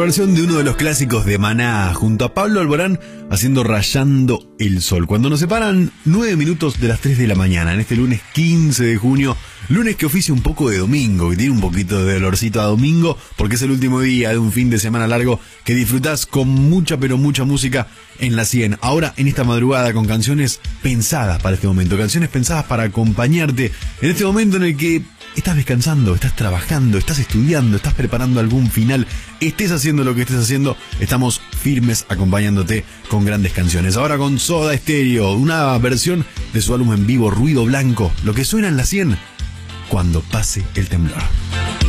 versión de uno de los clásicos de Maná, junto a Pablo Alborán, haciendo Rayando el Sol. Cuando nos separan 9 minutos de las 3 de la mañana, en este lunes 15 de junio, lunes que oficia un poco de domingo, que tiene un poquito de dolorcito a domingo, porque es el último día de un fin de semana largo que disfrutás con mucha, pero mucha música en la 100. Ahora, en esta madrugada, con canciones pensadas para este momento, canciones pensadas para acompañarte en este momento en el que estás descansando, estás trabajando, estás estudiando, estás preparando algún final, estés haciendo lo que estés haciendo, estamos firmes acompañándote con grandes canciones. Ahora con Soda Stereo, una versión de su álbum en vivo Ruido Blanco, lo que suena en la 100, Cuando pase el temblor.